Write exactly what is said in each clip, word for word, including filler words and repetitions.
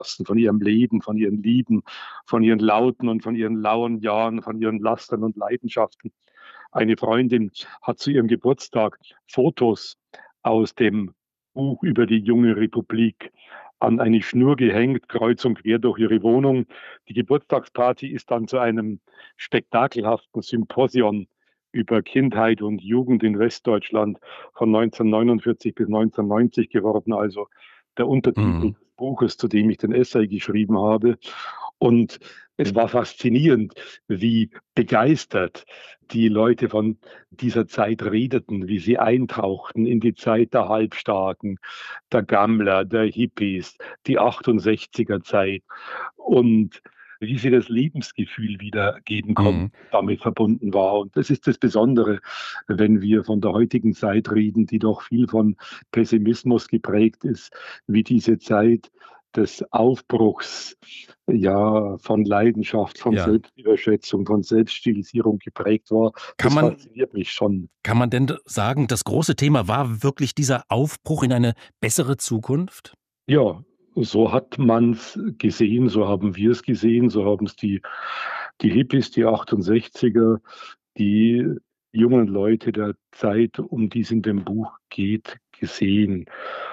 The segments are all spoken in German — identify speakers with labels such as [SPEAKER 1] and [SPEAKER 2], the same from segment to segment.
[SPEAKER 1] lassen, von ihrem Leben, von ihren Lieben, von ihren lauten und von ihren lauen Jahren, von ihren Lastern und Leidenschaften. Eine Freundin hat zu ihrem Geburtstag Fotos aus dem Buch über die junge Republik an eine Schnur gehängt, kreuz und quer durch ihre Wohnung. Die Geburtstagsparty ist dann zu einem spektakelhaften Symposion über Kindheit und Jugend in Westdeutschland von neunzehnhundertneunundvierzig bis neunzehnhundertneunzig geworden, also der Untertitel
[SPEAKER 2] Mhm.
[SPEAKER 1] des Buches, zu dem ich den Essay geschrieben habe. Und es war faszinierend, wie begeistert die Leute von dieser Zeit redeten, wie sie eintauchten in die Zeit der Halbstarken, der Gammler, der Hippies, die achtundsechziger Zeit und wie sie das Lebensgefühl wiedergeben konnten,
[SPEAKER 2] Mhm.
[SPEAKER 1] damit verbunden war. Und das ist das Besondere, wenn wir von der heutigen Zeit reden, die doch viel von Pessimismus geprägt ist, wie diese Zeit des Aufbruchs, ja, von Leidenschaft, von
[SPEAKER 2] Ja.
[SPEAKER 1] Selbstüberschätzung, von Selbststilisierung geprägt war.
[SPEAKER 2] Kann
[SPEAKER 1] Das
[SPEAKER 2] man,
[SPEAKER 1] fasziniert mich schon.
[SPEAKER 2] kann man denn sagen, das große Thema war wirklich dieser Aufbruch in eine bessere Zukunft?
[SPEAKER 1] Ja, so hat man es gesehen, so haben wir es gesehen, so haben es die, die Hippies, die achtundsechziger, die jungen Leute der Zeit, um die es in dem Buch geht, gesehen.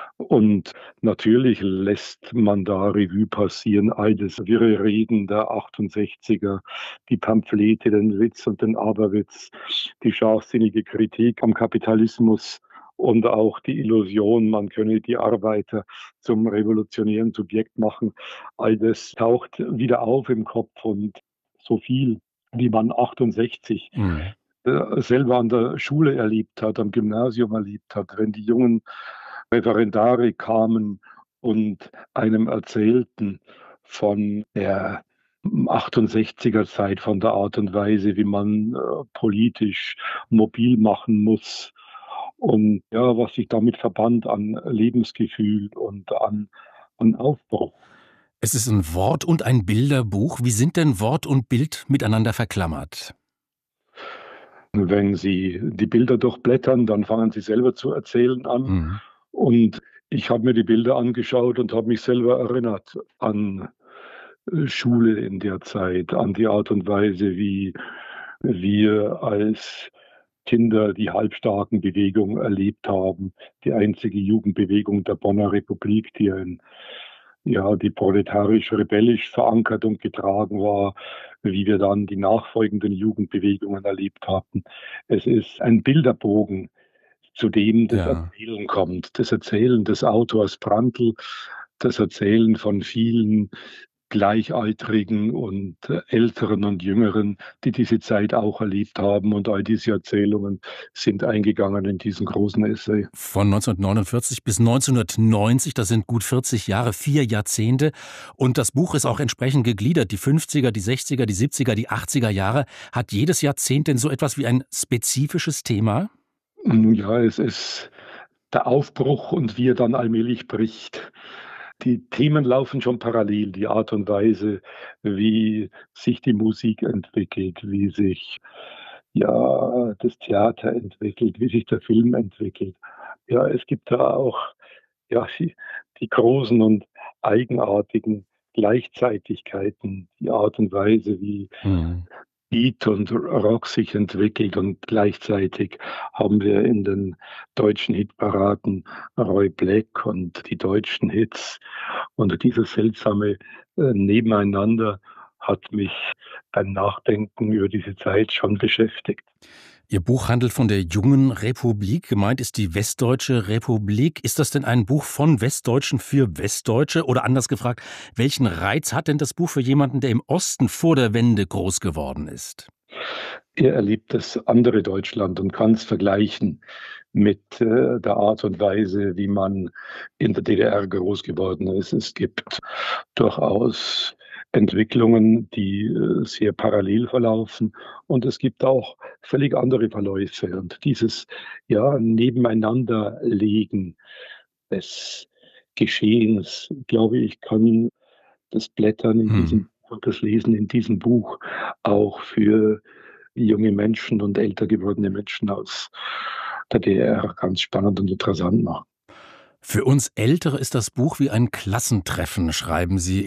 [SPEAKER 1] Und natürlich lässt man da Revue passieren, all das wirre Reden der achtundsechziger, die Pamphlete, den Witz und den Aberwitz, die scharfsinnige Kritik am Kapitalismus und auch die Illusion, man könne die Arbeiter zum revolutionären Subjekt machen. All das taucht wieder auf im Kopf und so viel, wie man achtundsechzig
[SPEAKER 2] Mhm.
[SPEAKER 1] äh, selber an der Schule erlebt hat, am Gymnasium erlebt hat, wenn die jungen Referendare kamen und einem erzählten von der achtundsechziger Zeit, von der Art und Weise, wie man äh, politisch mobil machen muss und ja, was sich damit verband an Lebensgefühl und an, an Aufbruch.
[SPEAKER 2] Es ist ein Wort- und ein Bilderbuch. Wie sind denn Wort und Bild miteinander verklammert?
[SPEAKER 1] Wenn Sie die Bilder durchblättern, dann fangen Sie selber zu erzählen an.
[SPEAKER 2] Mhm.
[SPEAKER 1] Und ich habe mir die Bilder angeschaut und habe mich selber erinnert an äh, Schule in der Zeit, an die Art und Weise, wie wir als Kinder die Halbstarken-Bewegung erlebt haben, die einzige Jugendbewegung der Bonner Republik, die ein ja, die proletarisch-rebellisch verankert und getragen war, wie wir dann die nachfolgenden Jugendbewegungen erlebt hatten. Es ist ein Bilderbogen, zu dem das
[SPEAKER 2] Ja.
[SPEAKER 1] Erzählen kommt. Das Erzählen des Autors Prantl, das Erzählen von vielen Gleichaltrigen und äh, Älteren und Jüngeren, die diese Zeit auch erlebt haben. Und all diese Erzählungen sind eingegangen in diesen großen Essay.
[SPEAKER 2] Von neunzehnhundertneunundvierzig bis neunzehnhundertneunzig, das sind gut vierzig Jahre, vier Jahrzehnte. Und das Buch ist auch entsprechend gegliedert. Die fünfziger, die sechziger, die siebziger, die achtziger Jahre. Hat jedes Jahrzehnt denn so etwas wie ein spezifisches Thema?
[SPEAKER 1] Nun ja, es ist der Aufbruch und wie er dann allmählich bricht. Die Themen laufen schon parallel, die Art und Weise, wie sich die Musik entwickelt, wie sich ja das Theater entwickelt, wie sich der Film entwickelt. Ja, es gibt da auch ja, die, die großen und eigenartigen Gleichzeitigkeiten, die Art und Weise, wie
[SPEAKER 2] Mhm.
[SPEAKER 1] Beat und Rock sich entwickelt und gleichzeitig haben wir in den deutschen Hitparaden Roy Black und die deutschen Hits. Und dieses seltsame äh, Nebeneinander hat mich beim Nachdenken über diese Zeit schon beschäftigt.
[SPEAKER 2] Ihr Buch handelt von der jungen Republik. Gemeint ist die Westdeutsche Republik. Ist das denn ein Buch von Westdeutschen für Westdeutsche? Oder anders gefragt, welchen Reiz hat denn das Buch für jemanden, der im Osten vor der Wende groß geworden ist?
[SPEAKER 1] Er erlebt das andere Deutschland und kann es vergleichen mit äh, der Art und Weise, wie man in der D D R groß geworden ist. Es gibt durchaus Entwicklungen, die äh, sehr parallel verlaufen und es gibt auch völlig andere Verläufe. Und dieses ja, Nebeneinanderlegen des Geschehens, glaube ich, kann das Blättern in
[SPEAKER 2] Hm.
[SPEAKER 1] diesem und das Lesen in diesem Buch auch für junge Menschen und älter gewordene Menschen aus der D D R ganz spannend und interessant machen.
[SPEAKER 2] Für uns Ältere ist das Buch wie ein Klassentreffen, schreiben Sie